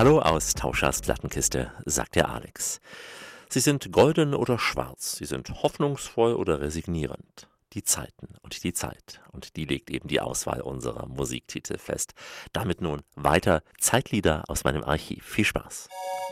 Hallo aus Tauschers Plattenkiste, sagt der Alex. Sie sind golden oder schwarz, sie sind hoffnungsvoll oder resignierend. Die Zeiten und die Zeit. Und die legt eben die Auswahl unserer Musiktitel fest. Damit nun weiter Zeitlieder aus meinem Archiv. Viel Spaß.